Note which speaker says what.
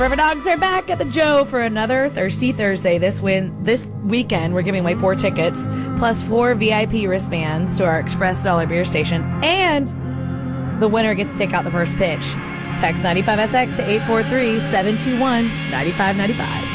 Speaker 1: River Dogs are back at the Joe for another Thirsty Thursday. This weekend, we're giving away 4 tickets plus 4 VIP wristbands to our Express Dollar Beer Station, and the winner gets to take out the first pitch. Text 95SX to 843-721-9595.